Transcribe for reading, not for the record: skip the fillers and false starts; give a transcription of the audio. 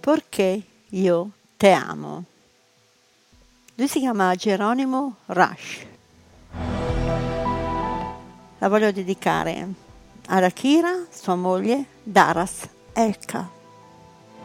Perché io te amo. Lui si chiama Geronimo Rush. La voglio dedicare ad Akira, sua moglie, Daras, Elka.